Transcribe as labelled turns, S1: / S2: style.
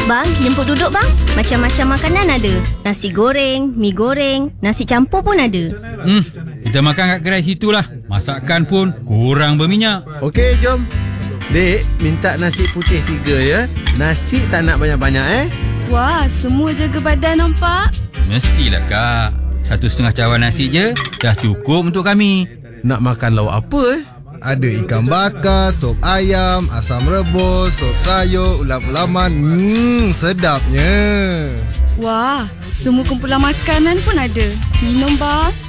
S1: Bang, jemput duduk bang. Macam-macam makanan ada. Nasi goreng, mi goreng, nasi campur pun ada.
S2: Kita makan kat kedai situ lah. Masakan pun kurang berminyak.
S3: Okey, jom. Dek, minta nasi putih 3 ya. Nasi tak nak banyak-banyak
S4: Wah, semua jaga badan nampak.
S2: Mestilah kak. 1,5 cawan nasi je dah cukup untuk kami.
S3: Nak makan lauk apa
S5: Ada ikan bakar, sop ayam, asam rebus, sop sayur, ulam-ulaman. Sedapnya.
S4: Wah, semua kumpulan makanan pun ada. Minum bang.